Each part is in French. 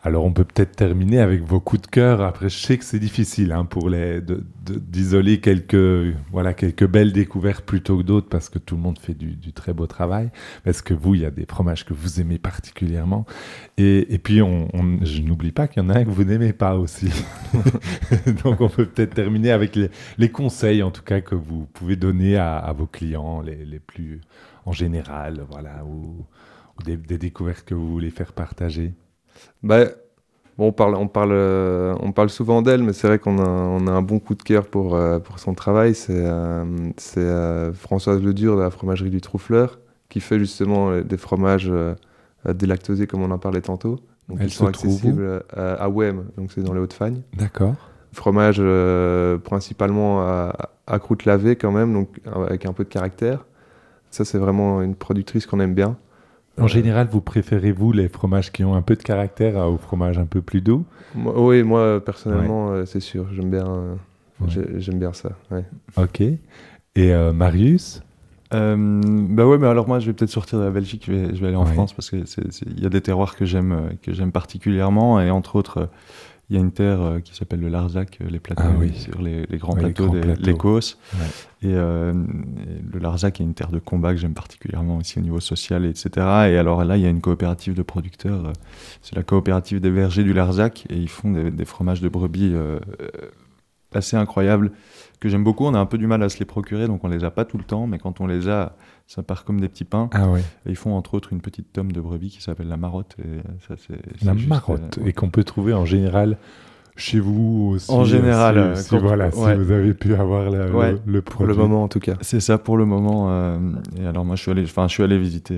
Alors, on peut peut-être terminer avec vos coups de cœur. Après, je sais que c'est difficile d'isoler quelques belles découvertes plutôt que d'autres parce que tout le monde fait du très beau travail. Est-ce que vous, il y a des fromages que vous aimez particulièrement? Et puis, je n'oublie pas qu'il y en a un que vous n'aimez pas aussi. Donc, on peut peut-être terminer avec les conseils, en tout cas, que vous pouvez donner à vos clients, les plus en général, voilà, ou des découvertes que vous voulez faire partager. Bah, bon, on parle souvent d'elle, mais c'est vrai on a un bon coup de cœur pour son travail. C'est Françoise Ledure de la fromagerie du Troufleur qui fait justement des fromages délactosés comme on en parlait tantôt. Donc Elle ils sont se trouve où? accessibles à Wem, donc c'est dans les Hauts-de-Fagne. D'accord. Fromage principalement à croûte lavée quand même, donc avec un peu de caractère. Ça, c'est vraiment une productrice qu'on aime bien. En général, vous préférez-vous les fromages qui ont un peu de caractère aux fromages un peu plus doux? Oui, moi personnellement, c'est sûr, j'aime bien, Ouais. j'aime bien ça. Ouais. Ok. Et Marius? Bah ouais, mais alors moi je vais peut-être sortir de la Belgique, je vais aller en Ouais. France parce que il y a des terroirs que j'aime particulièrement, et entre autres il y a une terre qui s'appelle le Larzac, les plateaux sur les grands plateaux de l'Écosse. Ouais. Et le Larzac est une terre de combat que j'aime particulièrement aussi au niveau social, etc. Et alors là, il y a une coopérative de producteurs, c'est la coopérative des vergers du Larzac, et ils font des fromages de brebis assez incroyables, que j'aime beaucoup. On a un peu du mal à se les procurer, donc on les a pas tout le temps, mais quand on les a, ça part comme des petits pains. Ah ouais. Et ils font entre autres une petite tome de brebis qui s'appelle la Marotte. Et ça, La juste, marotte, ouais. et qu'on peut trouver en général chez vous aussi. En général, si vous avez pu avoir le produit. Pour le moment en tout cas. C'est ça pour le moment. Et alors moi, je suis allé visiter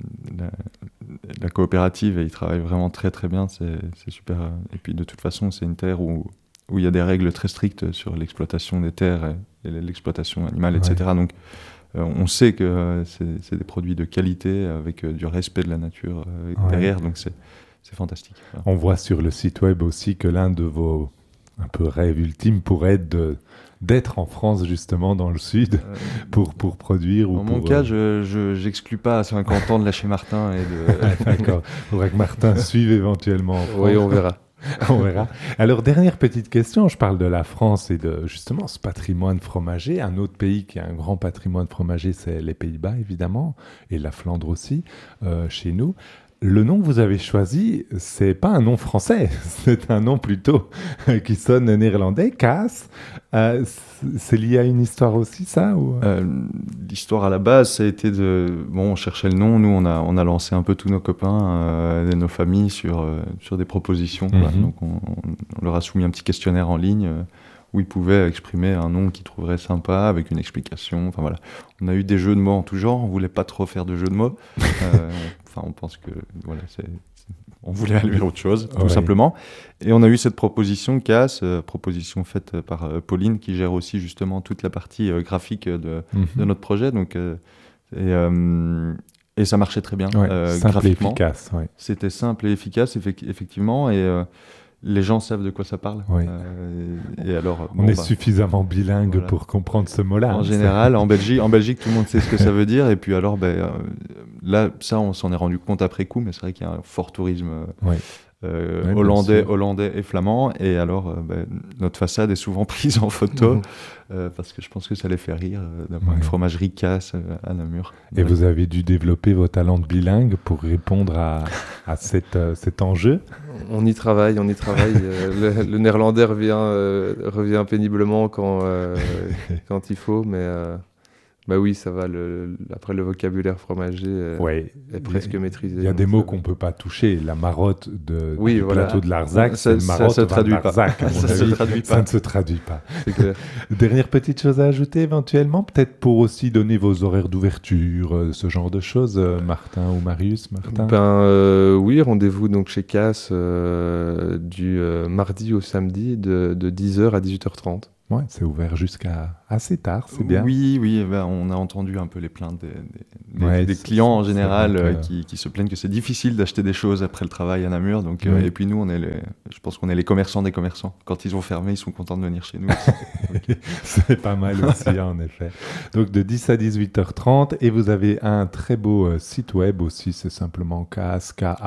la coopérative, et ils travaillent vraiment très très bien. C'est super. Et puis de toute façon, c'est une terre où il y a des règles très strictes sur l'exploitation des terres et l'exploitation animale, etc. Donc on sait que c'est des produits de qualité avec du respect de la nature derrière, donc c'est fantastique. Voilà. On voit sur le site web aussi que l'un de vos un peu rêves ultimes pourrait être d'être en France, justement, dans le sud, pour produire. Dans mon cas, je n'exclus pas à 50 ans de lâcher Martin. D'accord. Il faudra que Martin suive éventuellement en France. Oui, on verra. On verra. Alors, dernière petite question. Je parle de la France et de, justement, ce patrimoine fromager. Un autre pays qui a un grand patrimoine fromager, c'est les Pays-Bas, évidemment, et la Flandre aussi, chez nous. Le nom que vous avez choisi, c'est pas un nom français, c'est un nom plutôt qui sonne néerlandais, Kaas. C'est lié à une histoire aussi, ça ou... L'histoire à la base, ça a été on cherchait le nom. Nous, on a lancé un peu tous nos copains, nos familles sur des propositions. Mm-hmm. Voilà. Donc, on leur a soumis un petit questionnaire en ligne où ils pouvaient exprimer un nom qu'ils trouveraient sympa avec une explication. Enfin voilà, on a eu des jeux de mots en tout genre. On voulait pas trop faire de jeux de mots. On pense que voilà, on voulait aller vers autre chose, tout simplement. Et on a eu cette proposition CAS, proposition faite par Pauline, qui gère aussi justement toute la partie graphique de notre projet. Donc, et ça marchait très bien. Simple et efficace. Ouais. C'était simple et efficace, effectivement. Et les gens savent de quoi ça parle. Oui. Et alors, on est suffisamment bilingue pour comprendre ce mot-là. En général, en Belgique, tout le monde sait ce que ça veut dire. Et puis alors, là, ça, on s'en est rendu compte après coup, mais c'est vrai qu'il y a un fort tourisme hollandais et flamand. Et alors, notre façade est souvent prise en photo parce que je pense que ça les fait rire d'avoir une fromagerie Kaas à Namur. Et vous avez dû développer vos talents de bilingue pour répondre à cet enjeu. On y travaille. Le néerlandais revient péniblement quand il faut, mais oui, ça va. Après, le vocabulaire fromager est presque maîtrisé. Il y a des mots qu'on ne peut pas toucher. La marotte du plateau de Larzac, c'est une marotte ça traduit pas. Larzac, à mon avis. Ça ne se traduit pas. C'est clair. Dernière petite chose à ajouter éventuellement, peut-être pour aussi donner vos horaires d'ouverture, ce genre de choses, Martin ou Marius. Martin. Oui, rendez-vous donc chez Kaas du mardi au samedi de 10h à 18h30. Ouais, c'est ouvert jusqu'à assez tard, c'est bien. Oui, on a entendu un peu les plaintes des clients en général qui se plaignent que c'est difficile d'acheter des choses après le travail à Namur. Donc, et puis nous, je pense qu'on est les commerçants des commerçants. Quand ils ont fermé, ils sont contents de venir chez nous. C'est pas mal aussi, en effet. Donc de 10 à 18h30, et vous avez un très beau site web aussi, c'est simplement Kaas,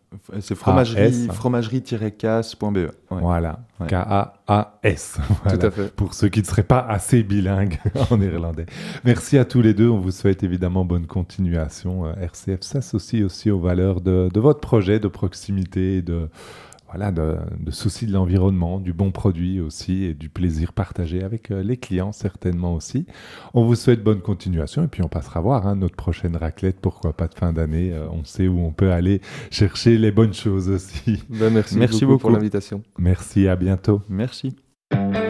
C'est A-S. fromagerie-casse.be. Ouais. Voilà, Ouais. K-A-A-S. Voilà. Tout à fait. Pour ceux qui ne seraient pas assez bilingues en néerlandais. Merci à tous les deux. On vous souhaite évidemment bonne continuation. RCF s'associe aussi aux valeurs de votre projet de proximité, de souci de l'environnement, du bon produit aussi et du plaisir partagé avec les clients certainement aussi. On vous souhaite bonne continuation et puis on passera voir notre prochaine raclette, pourquoi pas de fin d'année. On sait où on peut aller chercher les bonnes choses aussi. Ben, merci Merci beaucoup pour beaucoup. l'invitation. Merci, à bientôt. Merci.